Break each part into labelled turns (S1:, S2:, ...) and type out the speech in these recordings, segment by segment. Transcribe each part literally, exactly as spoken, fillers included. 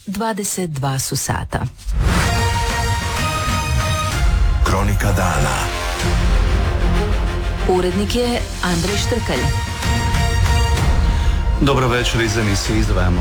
S1: dvadeset dva su sata.
S2: Kronika dana.
S1: Urednik je Andrej Štrkalj.
S3: Dobro večer, iz emisije izdvajamo.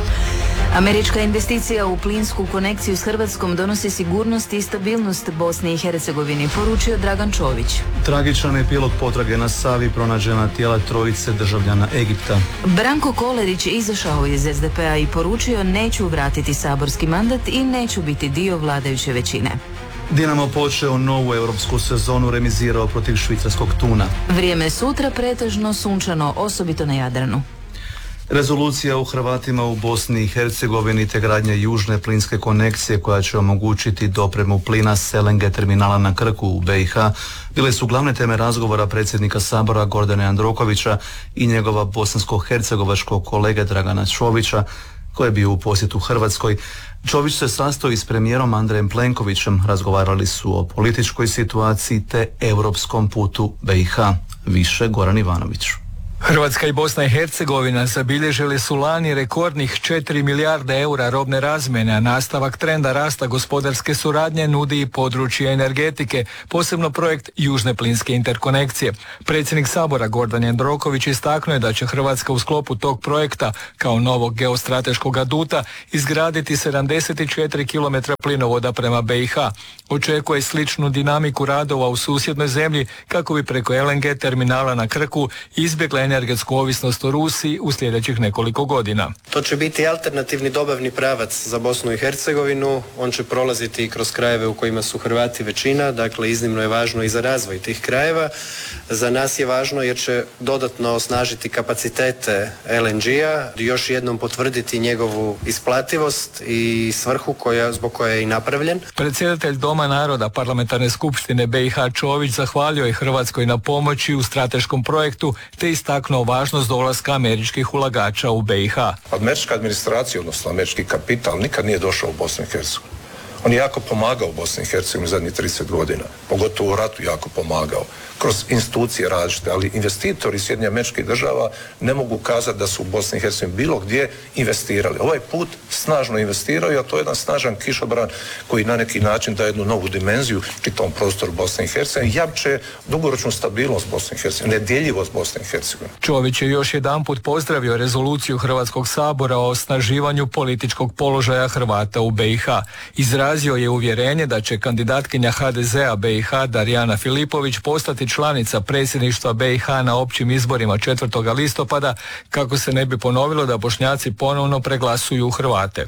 S1: Američka investicija u plinsku konekciju s Hrvatskom donosi sigurnost i stabilnost Bosni i Hercegovini, poručio Dragan Čović.
S3: Tragičan epilog potrage na Savi, pronađena tijela trojice državljana Egipta.
S1: Branko Kolerić izašao iz es de pe a i poručio: neću vratiti saborski mandat i neću biti dio vladajuće većine.
S3: Dinamo počeo novu europsku sezonu, remizirao protiv švicarskog Tuna.
S1: Vrijeme sutra pretežno sunčano, osobito na Jadranu.
S3: Rezolucija u Hrvatima u Bosni i Hercegovini te gradnja južne plinske konekcije koja će omogućiti dopremu plina s el en ge terminala na Krku u be i ha bile su glavne teme razgovora predsjednika Sabora Gordana Jandrokovića i njegova bosansko-hercegovačkog kolege Dragana Čovića koji je bio u posjetu Hrvatskoj. Čović se sastao i s premijerom Andrejem Plenkovićem, razgovarali su o političkoj situaciji te europskom putu be i ha. Više Goran Ivanović.
S4: Hrvatska i Bosna i Hercegovina zabilježili su lani rekordnih četiri milijarde eura robne razmjene, a nastavak trenda rasta gospodarske suradnje nudi i područje energetike, posebno projekt južne plinske interkonekcije. Predsjednik Sabora Gordan Jandroković istaknuo je da će Hrvatska u sklopu tog projekta kao novog geostrateškog aduta izgraditi sedamdeset četiri kilometra plinovoda prema be i ha. Očekuje sličnu dinamiku radova u susjednoj zemlji kako bi preko el en ge terminala na Krku izbjegla energetsku ovisnost o Rusiji u sljedećih nekoliko godina.
S5: To će biti alternativni dobavni pravac za Bosnu i Hercegovinu. On će prolaziti i kroz krajeve u kojima su Hrvati većina, dakle iznimno je važno i za razvoj tih krajeva. Za nas je važno jer će dodatno osnažiti kapacitete el en ge-a, još jednom potvrditi njegovu isplativost i svrhu koja, zbog koje je i napravljen.
S4: Predsjedatelj Doma naroda Parlamentarne skupštine be i ha Čović zahvalio je Hrvatskoj na pomoći u strateškom projektu te istaknuo važnost dolaska američkih ulagača u be i ha.
S6: Američka administracija, odnosno američki kapital nikad nije došao u Bosnu i Hercegovinu. On je jako pomagao u Bosni i Hercegovini zadnjih trideset godina, pogotovo u ratu jako pomagao, kroz institucije različite, ali investitori Sjedinjenih Američkih Država ne mogu kazati da su u Bosni i Hercegovini bilo gdje investirali. Ovaj put snažno investiraju, a to je jedan snažan kišobran koji na neki način daje jednu novu dimenziju čitavom prostoru Bosne i Hercegovine, jamče dugoročnu stabilnost Bosne i Hercegovine, nedjeljivost Bosne i Hercegovine.
S4: Čović je još jedanput pozdravio rezoluciju Hrvatskog sabora o osnaživanju političkog položaja Hrvata u be i ha. Izrazio je uvjerenje da će kandidatkinja ha de ze a be i ha Darijana Filipović postati članica predsjedništva be i ha na općim izborima četvrtog listopada kako se ne bi ponovilo da Bošnjaci ponovno preglasuju Hrvate.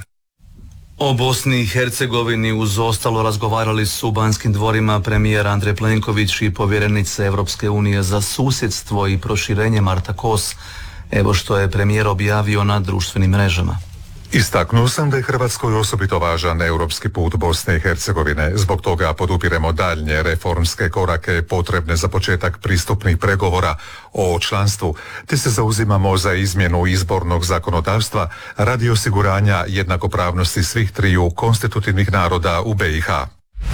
S3: O Bosni i Hercegovini uz ostalo razgovarali su u Banskim dvorima premijer Andrej Plenković i povjerenica Europske unije za susjedstvo i proširenje Marta Kos. Evo što je premijer objavio na društvenim mrežama.
S7: Istaknuo sam da je Hrvatskoj osobito važan europski put Bosne i Hercegovine. Zbog toga podupiremo daljnje reformske korake potrebne za početak pristupnih pregovora o članstvu, te se zauzimamo za izmjenu izbornog zakonodavstva radi osiguranja jednakopravnosti svih triju konstitutivnih naroda u be i ha.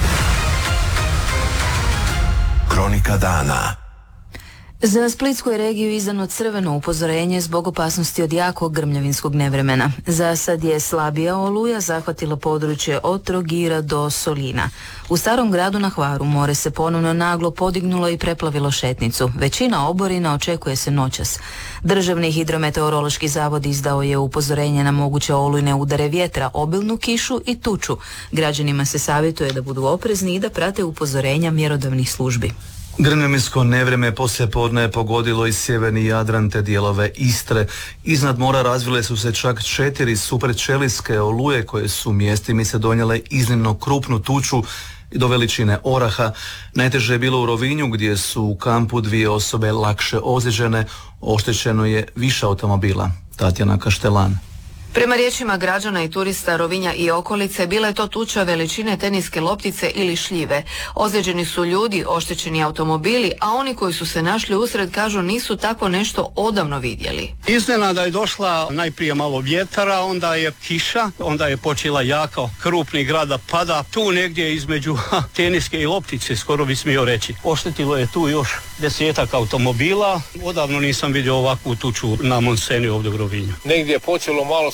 S2: Kronika dana.
S1: Za Splitsku je regiju izdano crveno upozorenje zbog opasnosti od jakog grmljavinskog nevremena. Za sad je slabija oluja zahvatila područje od Trogira do Solina. U Starom gradu na Hvaru more se ponovno naglo podignulo i preplavilo šetnicu. Većina oborina očekuje se noćas. Državni hidrometeorološki zavod izdao je upozorenje na moguće olujne udare vjetra, obilnu kišu i tuču. Građanima se savjetuje da budu oprezni i da prate upozorenja mjerodavnih službi.
S3: Grmljavinsko nevreme poslijepodne je pogodilo i sjeverni Jadran te dijelove Istre. Iznad mora razvile su se čak četiri superčelijske oluje koje su mjestimice donijele iznimno krupnu tuču do veličine oraha. Najteže je bilo u Rovinju gdje su u kampu dvije osobe lakše ozlijeđene. Oštećeno je više automobila. Tatjana Kaštelan.
S8: Prema riječima građana i turista Rovinja i okolice, bila je to tuča veličine teniske loptice ili šljive. Ozlijeđeni su ljudi, oštećeni automobili, a oni koji su se našli usred kažu nisu tako nešto odavno vidjeli.
S9: Iznenada je došla najprije malo vjetara, onda je kiša, onda je počela jaka, krupni grada pada. Tu negdje između ha, teniske i loptice, skoro bi smio reći. Oštetilo je tu još desetak automobila. Odavno nisam vidio ovakvu tuču na Monseni ovdje u Rovinju.
S10: Negdje je počelo malo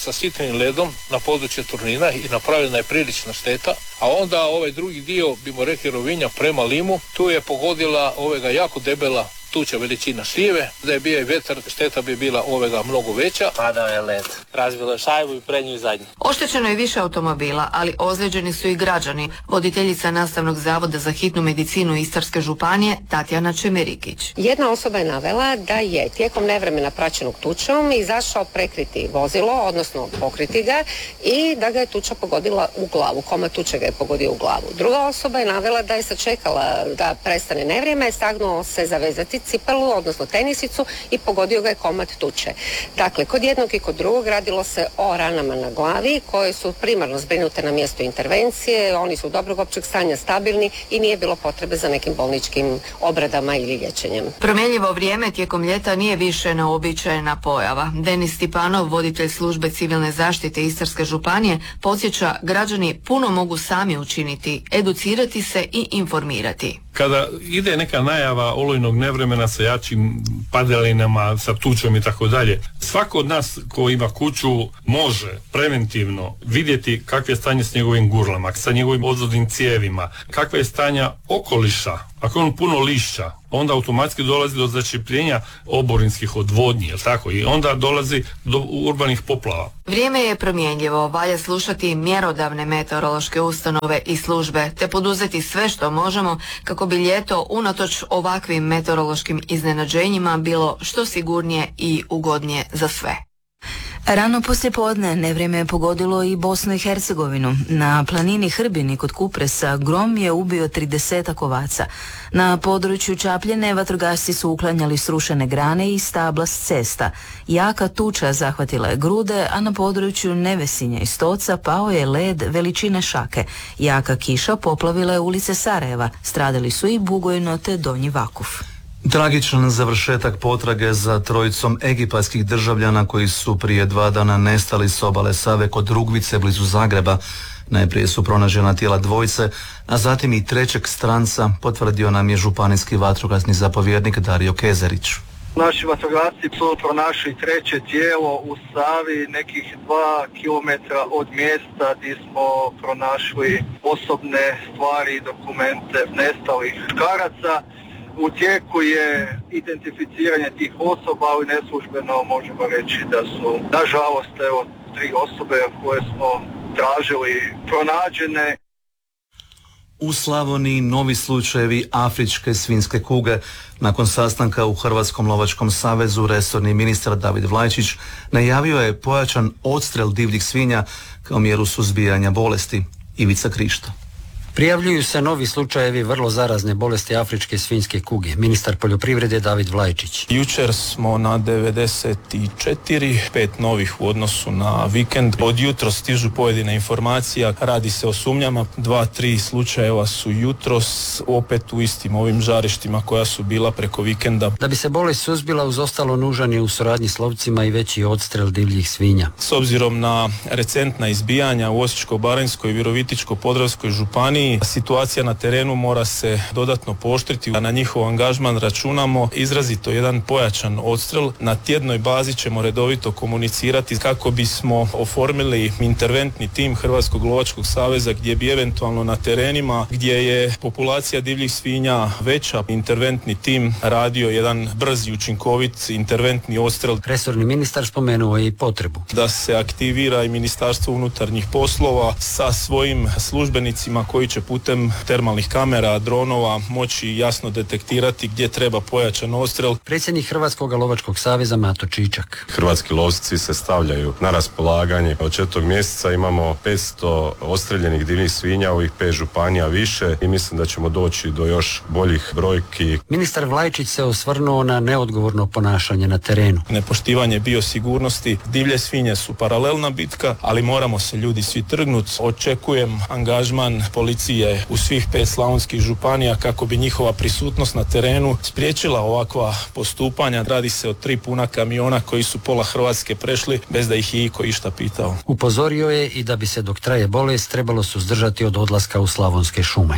S10: sa sitnim ledom na područje Turnina i napravljena je prilična šteta, a onda ovaj drugi dio, bimo rekli Rovinja prema Limu, tu je pogodila ovega jako debela tuča veličina šljive, da je bio i vetar, šteta bi bila ovega mnogo veća.
S11: Padao je led, razbilo je šajbu i prednju i zadnju.
S8: Oštećeno je više automobila, ali ozlijeđeni su i građani. Voditeljica Nastavnog zavoda za hitnu medicinu Istarske županije Tatjana Čemerikić.
S12: Jedna osoba je navela da je tijekom nevremena praćenog tučom izašao prekriti vozilo, odnosno pokriti ga, i da ga je tuča pogodila u glavu. Komad tuče ga je pogodio u glavu. Druga osoba je navela da je sačekala da prestane nevrijeme, stagnuo se zavezati cipelu, odnosno tenisicu, i pogodio ga je komad tuče. Dakle, kod jednog i kod drugog radilo se o ranama na glavi koje su primarno zbrinute na mjestu intervencije, oni su dobrog općeg stanja, stabilni i nije bilo potrebe za nekim bolničkim obradama ili liječenjem.
S8: Promjenjivo vrijeme tijekom ljeta nije više neuobičajena pojava. Denis Stipanov, voditelj službe civilne zaštite Istarske županije, podsjeća, građani puno mogu sami učiniti, educirati se i informirati.
S13: Kada ide neka najava olujnog nevremena sa jačim padalinama, sa tučom i tako dalje, svako od nas ko ima kuću može preventivno vidjeti kakvo je stanje s njegovim gurlama, sa njegovim odvodnim cijevima, kakva je stanja okoliša. Ako on puno lišća, onda automatski dolazi do začepljenja oborinskih odvodnji, jel tako? I onda dolazi do urbanih poplava.
S8: Vrijeme je promjenjivo, valja slušati mjerodavne meteorološke ustanove i službe, te poduzeti sve što možemo kako bi ljeto unatoč ovakvim meteorološkim iznenađenjima bilo što sigurnije i ugodnije za sve.
S1: Rano poslijepodne nevrijeme je pogodilo i Bosnu i Hercegovinu. Na planini Hrbini kod Kupresa grom je ubio tridesetak ovaca. Na području Čapljene vatrogasci su uklanjali srušene grane i stabla s cesta. Jaka tuča zahvatila je grude, a na području Nevesinja i Stoca pao je led veličine šake. Jaka kiša poplavila je ulice Sarajeva. Stradali su i Bugojno te Donji Vakuf.
S3: Tragičan završetak potrage za trojicom egipatskih državljana koji su prije dva dana nestali s obale Save kod Rugvice blizu Zagreba. Najprije su pronađena tijela dvojice, a zatim i trećeg stranca, potvrdio nam je županijski vatrogasni zapovjednik Dario Kezerić.
S14: Naši vatrogasci su pronašli treće tijelo u Savi, nekih dva kilometra od mjesta gdje smo pronašli osobne stvari i dokumente nestalih muškaraca. U tijeku je identificiranje tih osoba, ali neslužbeno možemo reći da su, nažalost, evo, tri osobe koje smo tražili pronađene.
S3: U Slavoniji novi slučajevi afričke svinjske kuge. Nakon sastanka u Hrvatskom lovačkom savezu resorni ministar David Vlajčić najavio je pojačan odstrel divljih svinja kao mjeru suzbijanja bolesti. Ivica Krišto.
S15: Prijavljuju se novi slučajevi vrlo zarazne bolesti afričke svinjske kuge. Ministar poljoprivrede David Vlajčić.
S16: Jučer smo na devedeset četiri, pet novih u odnosu na vikend. Od jutros stižu pojedine informacija, radi se o sumnjama. Dva, tri slučajeva su jutros opet u istim ovim žarištima koja su bila preko vikenda.
S15: Da bi se bolest suzbila, uz ostalo nužan je u suradnji s lovcima i veći odstrel divljih svinja.
S16: S obzirom na recentna izbijanja u Osječko-baranjskoj i Virovitičko-podravskoj županiji, situacija na terenu mora se dodatno pooštriti, a na njihov angažman računamo izrazito jedan pojačan odstrel. Na tjednoj bazi ćemo redovito komunicirati kako bismo oformili interventni tim Hrvatskog lovačkog saveza gdje bi eventualno na terenima gdje je populacija divljih svinja veća, interventni tim radio jedan brz i učinkovit interventni odstrel.
S15: Resorni ministar spomenuo je i potrebu
S16: da se aktivira i Ministarstvo unutarnjih poslova sa svojim službenicima koji će putem termalnih kamera, dronova moći jasno detektirati gdje treba pojačan odstrel.
S15: Predsjednik Hrvatskog lovačkog saveza Mato Čičak.
S17: Hrvatski lovci se stavljaju na raspolaganje. Od četvrtog mjeseca imamo petsto odstreljenih divljih svinja u ovih pet županija više i mislim da ćemo doći do još boljih brojki.
S15: Ministar Vlajčić se osvrnuo na neodgovorno ponašanje na terenu.
S16: Nepoštivanje biosigurnosti, divlje svinje su paralelna bitka, ali moramo se ljudi svi trgnuti. Očekujem angažman policije u svih pet slavonskih županija kako bi njihova prisutnost na terenu spriječila ovakva postupanja. Radi se o tri puna kamiona koji su pola Hrvatske prešli bez da ih je iko išta pitao.
S15: Upozorio je i da bi se dok traje bolest trebalo suzdržati od odlaska u slavonske šume.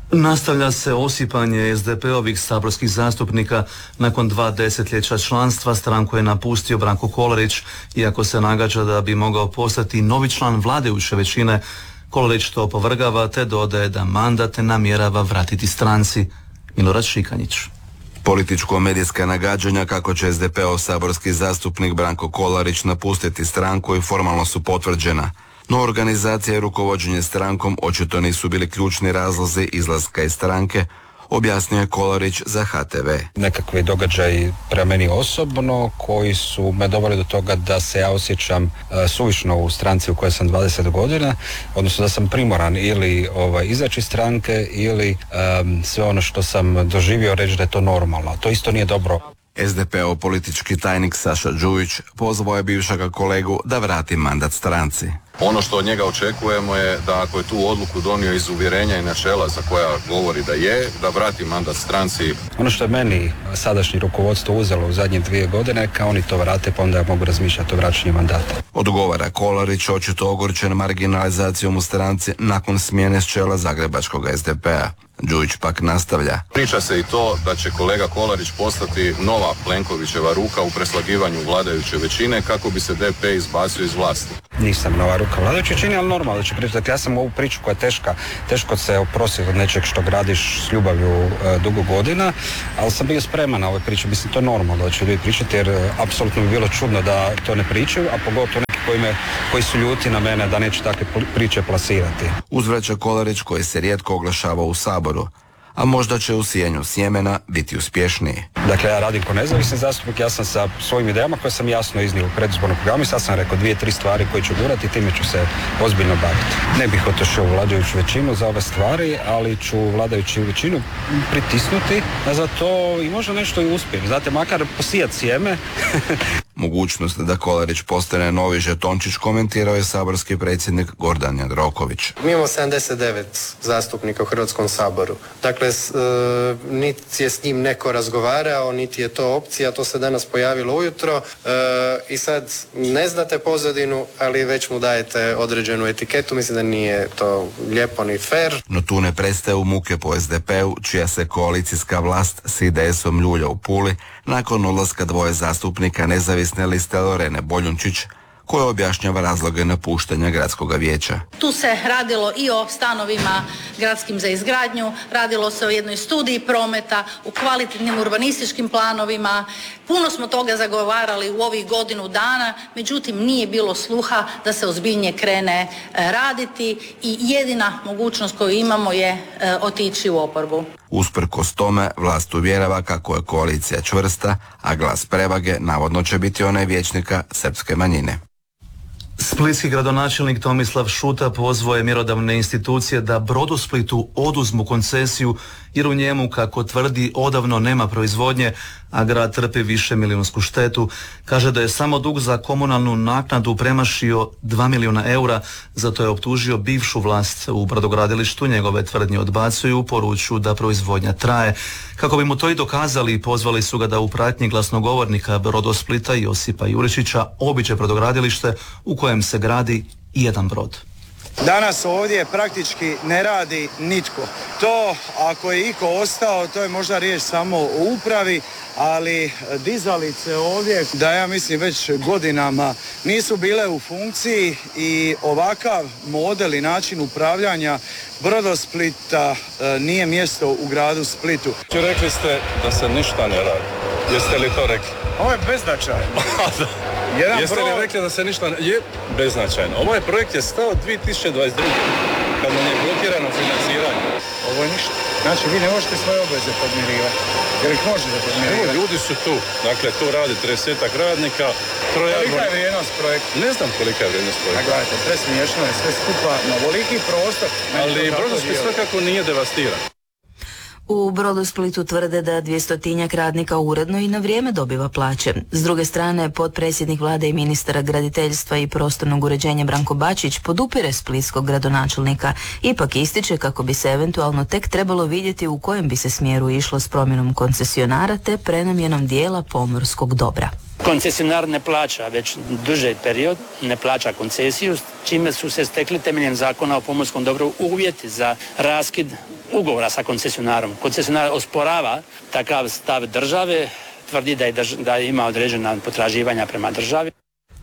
S3: Nastavlja se osipanje es de pe-ovih saborskih zastupnika. Nakon dva desetljeća članstva stranku je napustio Branko Kolarić, iako se nagađa da bi mogao postati novi član vladajuće većine. Kolarić to opovrgava te dodaje da mandat namjerava vratiti stranci. Milorad Šikanjić.
S18: Političko-medijska nagađanja kako će es de pe-ov saborski zastupnik Branko Kolarić napustiti stranku i formalno su potvrđena. No organizacija i rukovođenje strankom očito nisu bili ključni razlozi izlaska iz stranke, objasnio je Kolarić za ha te ve.
S15: Nekakvi događaji prema meni osobno koji su me doveli do toga da se ja osjećam uh, suvišno u stranci u kojoj sam dvadeset godina, odnosno da sam primoran ili ovaj, izaći iz stranke ili um, sve ono što sam doživio reći da je to normalno. To isto nije dobro.
S18: es de pe-ov politički tajnik Saša Đujić pozvao je bivšega kolegu da vrati mandat stranci.
S19: Ono što od njega očekujemo je da ako je tu odluku donio iz uvjerenja i načela za koja govori da je, da vrati mandat stranci.
S15: Ono što je meni sadašnje rukovodstvo uzelo u zadnje dvije godine, kao oni to vrate, pa onda ja mogu razmišljati o vraćanju mandata.
S18: Odgovara Kolarić, očito ogorčen marginalizacijom u stranci nakon smjene s čela zagrebačkog es de pe-a. Đujić pak nastavlja.
S19: Priča se i to da će kolega Kolarić postati nova Plenkovićeva ruka u preslagivanju vladajuće većine kako bi se de pe izbacio iz vlasti.
S15: Nisam nova ruka vladajuće većine, ali normalno da će pričati. Dakle, ja sam ovu priču koja je teška, teško se oprostiti od nečeg što gradiš s ljubavlju e, dugo godina, ali sam bio spreman na ove priče. Mislim, to je normalno da će ljudi pričati, jer e, apsolutno bi bilo čudno da to ne pričaju, a pogotovo neki koji, me, koji su ljuti na mene da neće takve priče plasirati.
S18: Uzvraća Kolarić koji se rijetko oglašava u Saboru, a možda će u sijenju sjemena biti uspješniji.
S15: Dakle, ja radim kao nezavisni zastupnik, ja sam sa svojim idejama koje sam jasno iznio u predizbornom programu i sad sam rekao dvije, tri stvari koje ću gurati i time ću se ozbiljno baviti. Ne bih otišao u vladajuću većinu za ove stvari, ali ću vladajuću većinu pritisnuti za to i možda nešto i uspijem. Znate, makar posijat sjeme.
S18: Mogućnost da Kolarić postane novi žetončić komentirao je saborski predsjednik Gordan Jandroković.
S5: Mi imamo sedamdeset devet zastupnika u Hrvatskom saboru. Dakle, s, e, niti je s njim neko razgovarao, niti je to opcija, to se danas pojavilo ujutro e, i sad ne znate pozadinu, ali već mu dajete određenu etiketu, mislim da nije to lijepo ni fair.
S18: No tu ne prestaju muke po es de pe-u, čija se koalicijska vlast s i de esom ljulja u Puli nakon odlaska dvoje zastupnika nezavisne liste Lorene Boljunčić, koja objašnjava razloge napuštanja gradskog vijeća.
S20: Tu se radilo i o stanovima gradskim za izgradnju, radilo se o jednoj studiji prometa, u kvalitetnim urbanističkim planovima. Puno smo toga zagovarali u ovih godinu dana, međutim nije bilo sluha da se ozbiljnije krene e, raditi i jedina mogućnost koju imamo je e, otići u oporbu.
S18: Usprkos tome, vlast uvjerava kako je koalicija čvrsta, a glas prevage navodno će biti onaj vijećnika srpske manjine.
S3: Splitski gradonačelnik Tomislav Šuta pozvao je mjerodavne institucije da Brodosplitu oduzmu koncesiju jer u njemu, kako tvrdi, odavno nema proizvodnje, a grad trpi više milijunsku štetu. Kaže da je samo dug za komunalnu naknadu premašio dva milijuna eura, zato je optužio bivšu vlast u brodogradilištu. Njegove tvrdnje odbacuju, poručuju da proizvodnja traje. Kako bi mu to i dokazali, pozvali su ga da u pratnji glasnogovornika Brodosplita Josipa Juričića obiđe brodogradilište u kojem se gradi jedan brod.
S21: Danas ovdje praktički ne radi nitko. To, ako je iko ostao, to je možda riječ samo o upravi, ali dizalice ovdje, da ja mislim već godinama, nisu bile u funkciji i ovakav model i način upravljanja Brodosplita e, nije mjesto u gradu Splitu.
S6: Rekli ste da se ništa ne radi. Jeste li to rekli?
S21: Ovo je beznačajno.
S6: Jeste broj... li rekli da se ništa ne... Je beznačajno. Ovaj projekt je stao dvije tisuće dvadeset druge kad nam je blokirano financiranje.
S21: Ovo je ništa. Znači vi ne možete svoje obveze podmirivati. Jer ih možete podmirivati.
S6: Evo, ljudi su tu. Dakle, tu radi tridesetak radnika. Troja...
S21: Kolika je vrijednost projekta?
S6: Ne znam kolika je vrijednost projekta.
S21: Gledajte, presmiješno je sve skupa na veliki prostor.
S6: Ali Brodosplit svakako nije devastiran.
S1: U Brodosplitu tvrde da dvjestotinjak radnika uredno i na vrijeme dobiva plaće. S druge strane, potpredsjednik vlade i ministar graditeljstva i prostornog uređenja Branko Bačić podupire splitskog gradonačelnika. Ipak ističe kako bi se eventualno tek trebalo vidjeti u kojem bi se smjeru išlo s promjenom koncesionara te prenamjenom dijela pomorskog dobra.
S4: Koncesionar ne plaća već duži period, ne plaća koncesiju, čime su se stekli temeljem zakona o pomorskom dobru uvjeti za raskid ugovora sa koncesionarom. Koncesionar osporava takav stav države, tvrdi da, je drž- da ima određena potraživanja prema državi.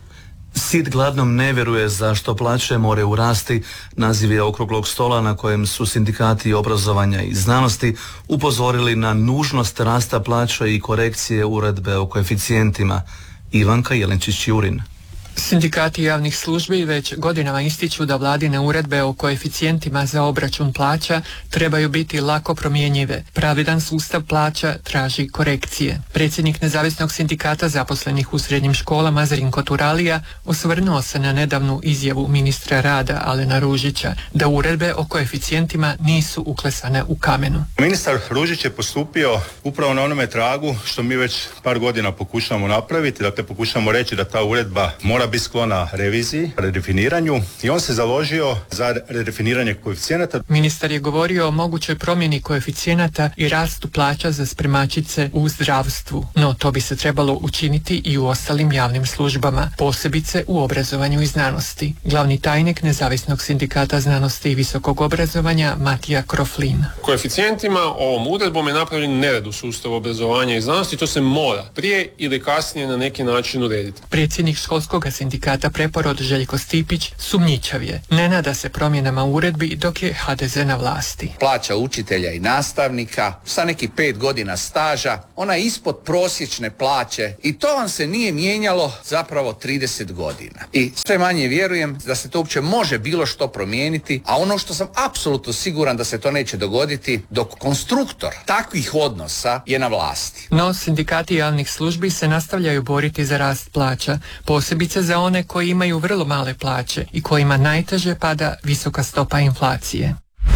S3: Sit gladnom ne vjeruje zašto plaće moraju rasti, naziv je okruglog stola na kojem su sindikati obrazovanja i znanosti upozorili na nužnost rasta plaća i korekcije uredbe o koeficijentima. Ivanka Jelenčić-Jurin.
S22: Sindikati javnih službi već godinama ističu da vladine uredbe o koeficijentima za obračun plaća trebaju biti lako promjenjive. Pravilan sustav plaća traži korekcije. Predsjednik Nezavisnog sindikata zaposlenih u srednjim školama Zrinko Turalija osvrnuo se na nedavnu izjavu ministra rada Alena Ružića da uredbe o koeficijentima nisu uklesane u kamenu.
S23: Ministar Ružić je postupio upravo na onome tragu što mi već par godina pokušamo napraviti, dakle pokušamo reći da ta uredba mora biti sklona reviziji, redefiniranju i on se založio za redefiniranje koeficijenata.
S22: Ministar je govorio o mogućoj promjeni koeficijenata i rastu plaća za spremačice u zdravstvu, no to bi se trebalo učiniti i u ostalim javnim službama, posebice u obrazovanju i znanosti. Glavni tajnik Nezavisnog sindikata znanosti i visokog obrazovanja Matija Kroflin.
S24: Koeficijentima ovom uredbom je napravljen nered u sustavu obrazovanja i znanosti, to se mora prije ili kasnije na neki način urediti.
S22: Predsjednik školskog sindikata Preporod Željko Stipić sumnjičav je. Ne nada se promjenama uredbi dok je ha de ze na vlasti.
S25: Plaća učitelja i nastavnika sa nekih pet godina staža, ona je ispod prosječne plaće i to vam se nije mijenjalo zapravo trideset godina. I sve manje vjerujem da se to uopće može bilo što promijeniti, a ono što sam apsolutno siguran da se to neće dogoditi dok konstruktor takvih odnosa je na vlasti.
S22: No, sindikati javnih službi se nastavljaju boriti za rast plaća, posebice za one koji imaju vrlo male plaće i kojima najteže pada visoka stopa inflacije.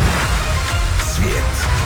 S2: Svijet.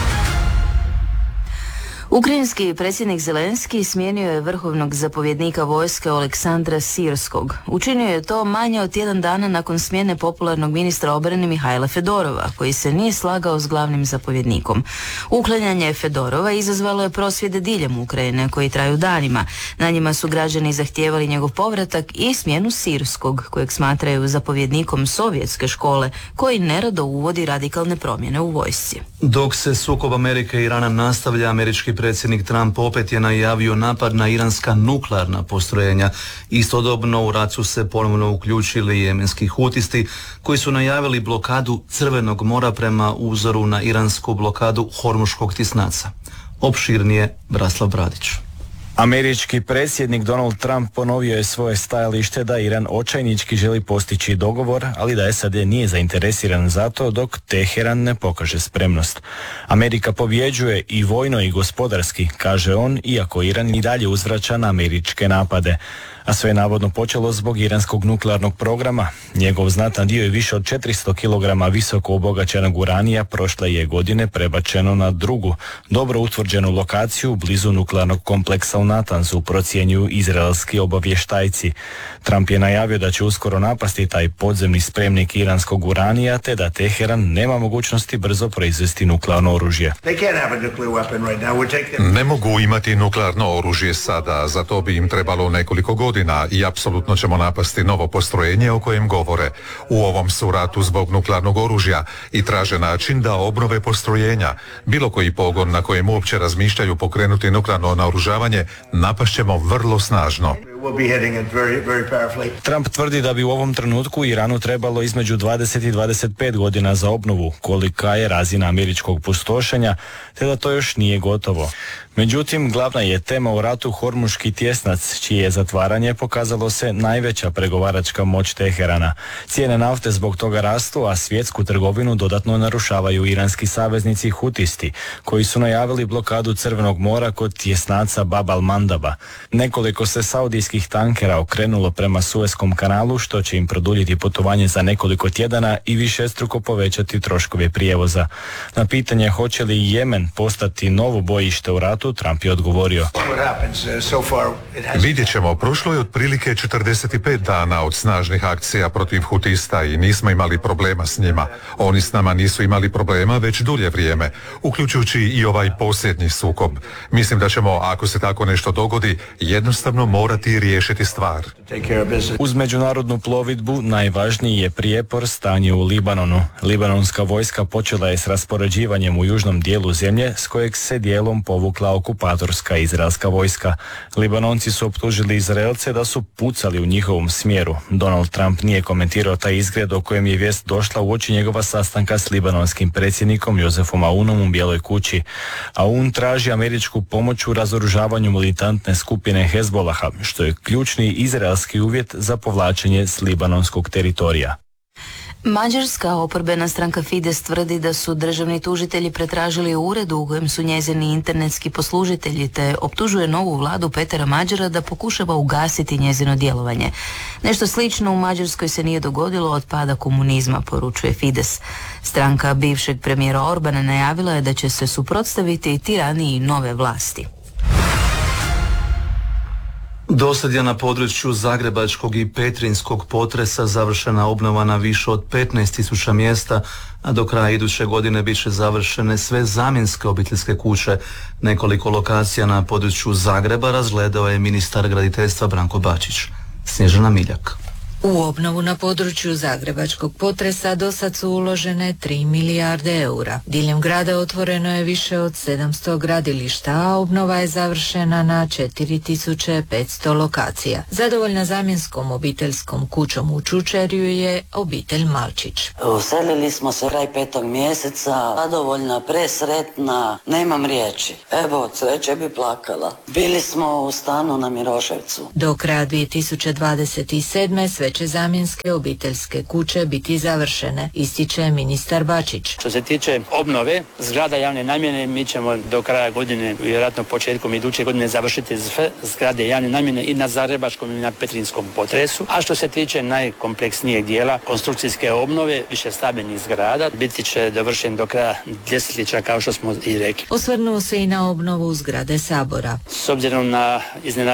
S1: Ukrajinski predsjednik Zelenski smijenio je vrhovnog zapovjednika vojske Oleksandra Sirskog. Učinio je to manje od tjedan dana nakon smjene popularnog ministra obrane Mihajla Fedorova, koji se nije slagao s glavnim zapovjednikom. Uklanjanje Fedorova izazvalo je prosvjede diljem Ukrajine koji traju danima. Na njima su građani zahtijevali njegov povratak i smjenu Sirskog, kojeg smatraju zapovjednikom sovjetske škole, koji nerado uvodi radikalne promjene u vojsci.
S3: Dok se sukob Amerike i Irana nastavlja, američki predsjednik Trump opet je najavio napad na iranska nuklearna postrojenja. Istodobno u rat su se ponovno uključili jemenski hutisti koji su najavili blokadu Crvenog mora prema uzoru na iransku blokadu Hormuškog tisnaca. Opširnije Braslav Bradić.
S26: Američki predsjednik Donald Trump ponovio je svoje stajalište da Iran očajnički želi postići dogovor, ali da SAD nije zainteresiran za to dok Teheran ne pokaže spremnost. Amerika pobjeđuje i vojno i gospodarski, kaže on, iako Iran i dalje uzvraća na američke napade. A sve je navodno počelo zbog iranskog nuklearnog programa. Njegov znatan dio je više od četiristo kilograma visoko obogaćenog uranija prošle je godine prebačeno na drugu, dobro utvrđenu lokaciju blizu nuklearnog kompleksa u Natanzu, procjenjuju izraelski obavještajci. Trump je najavio da će uskoro napasti taj podzemni spremnik iranskog uranija, te da Teheran nema mogućnosti brzo proizvesti nuklearno oružje.
S7: Ne mogu imati nuklearno oružje sada, za to bi im trebalo nekoliko godina i apsolutno ćemo napasti novo postrojenje o kojem govore. U ovom su ratu zbog nuklearnog oružja i traže način da obnove postrojenja. Bilo koji pogon na kojem uopće razmišljaju pokrenuti nuklearno naoružavanje napašćemo vrlo snažno.
S26: Trump tvrdi da bi u ovom trenutku Iranu trebalo između dvadeset i dvadeset pet godina za obnovu, kolika je razina američkog pustošenja, te da to još nije gotovo. Međutim, glavna je tema u ratu Hormuški tjesnac, čije je zatvaranje pokazalo se najveća pregovaračka moć Teherana. Cijene nafte zbog toga rastu, a svjetsku trgovinu dodatno narušavaju iranski saveznici hutisti, koji su najavili blokadu Crvenog mora kod tjesnaca Bab al-Mandaba. Nekoliko se saudijskih tankera okrenulo prema Suezkom kanalu, što će im produljiti putovanje za nekoliko tjedana i višestruko povećati troškove prijevoza. Na pitanje hoće li Jemen postati novo bojište u ratu, Trump je odgovorio:
S7: Vidjet ćemo, prošlo je otprilike četrdeset pet dana od snažnih akcija protiv hutista i nismo imali problema s njima. Oni s nama nisu imali problema već dulje vrijeme, uključujući i ovaj posljednji sukob. Mislim da ćemo, ako se tako nešto dogodi, jednostavno morati i riješiti stvar.
S26: Uz međunarodnu plovidbu najvažniji je prijepor stanje u Libanonu. Libanonska vojska počela je s raspoređivanjem u južnom dijelu zemlje s kojeg se dijelom povukla okupatorska izraelska vojska. Libanonci su optužili Izraelce da su pucali u njihovom smjeru. Donald Trump nije komentirao taj izgred o kojem je vijest došla uoči njegova sastanka s libanonskim predsjednikom Josefom Aunom u Bijeloj kući. Aoun traži američku pomoć u razoružavanju militantne skupine Hezbolaha, što je ključni izraelski uvjet za povlačenje s libanonskog teritorija.
S1: Mađarska oporbena stranka Fides tvrdi da su državni tužitelji pretražili ured u kojem su njezini internetski poslužitelji, te optužuje novu vladu Petera Mađara da pokušava ugasiti njezino djelovanje. Nešto slično u Mađarskoj se nije dogodilo od pada komunizma, poručuje Fides. Stranka bivšeg premijera Orbana najavila je da će se suprotstaviti tiraniji nove vlasti.
S3: Dosad je na području zagrebačkog i petrinjskog potresa završena obnova na više od petnaest tisuća mjesta, a do kraja iduće godine bit će završene sve zamjenske obiteljske kuće. Nekoliko lokacija na području Zagreba razgledao je ministar graditeljstva Branko Bačić. Snježana Miljak.
S8: U obnovu na području zagrebačkog potresa do sad su uložene tri milijarde eura. Diljem grada otvoreno je više od sedamsto gradilišta, a obnova je završena na četiri tisuće petsto lokacija. Zadovoljna zamjenskom obiteljskom kućom u Čučerju je obitelj Malčić.
S9: Uselili smo se kraj petog mjeseca, zadovoljna, presretna, nemam riječi. Evo, od sreće bi plakala. Bili smo u stanu na Miroševcu.
S8: Do kraja dvije tisuće dvadeset sedme sve će zamjenske obiteljske kuće biti završene, ističe ministar Bačić.
S4: Što se tiče obnove zgrada javne namjene, mi ćemo do kraja godine, vjerojatno početkom iduće godine, završiti sve zgrade javne namjene i na zagrebačkom i na petrinjskom potresu. A što se tiče najkompleksnijeg dijela konstrukcijske obnove više stambenih zgrada, biti će dovršen do kraja desetljeća, kao što smo i rekli.
S8: Osvrnuo se i na obnovu zgrade Sabora.
S4: S obzirom na iznenađenje